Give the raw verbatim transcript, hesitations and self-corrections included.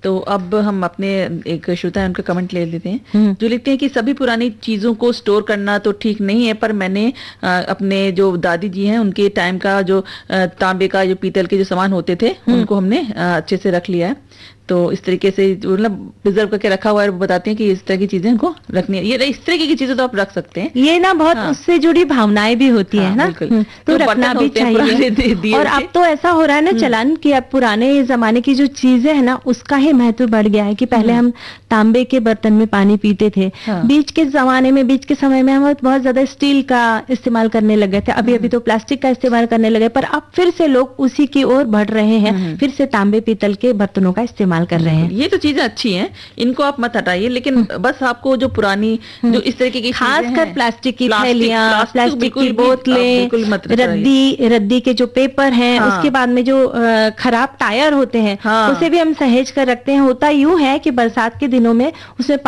तो अब हम अपने एक श्रोता है उनका कमेंट ले लेते हैं, जो लिखते हैं कि सभी पुरानी चीजों को स्टोर करना तो ठीक नहीं है, पर मैंने आ, अपने जो दादी जी हैं उनके टाइम का जो आ, तांबे का जो पीतल के जो सामान होते थे उनको हमने आ, अच्छे से रख लिया है। तो इस तरीके से मतलब प्रिजर्व करके रखा हुआ है। वो बताते हैं कि इस तरह की चीजें इनको रखनी है, ये इस तरीके की चीजें तो आप रख सकते हैं। ये ना बहुत हाँ, उससे जुड़ी भावनाएं भी होती हाँ, है ना, तो, तो रखना भी चाहिए। और अब तो ऐसा हो रहा है ना चलन कि अब पुराने जमाने की जो चीजें है ना उसका ही महत्व बढ़ गया है कि पहले हम तांबे के बर्तन में पानी पीते थे, हाँ। बीच के जमाने में बीच के समय में हम बहुत ज्यादा स्टील का इस्तेमाल करने लगे थे, अभी अभी तो प्लास्टिक का इस्तेमाल करने लगे, पर अब फिर से लोग उसी की ओर बढ़ रहे हैं, फिर से तांबे पीतल के बर्तनों का इस्तेमाल कर रहे हैं। ये तो चीजें अच्छी हैं, इनको आप मत हटाइए, लेकिन बस आपको जो पुरानी जो इस तरीके की खासकर प्लास्टिक की थैलियां, प्लास्टिक की बोतलें, रद्दी रद्दी के जो पेपर हैं, हाँ। उसके बाद में जो खराब टायर होते हैं, हाँ। उसे भी हम सहेज कर रखते हैं। होता यूं है कि बरसात के दिनों में उसमें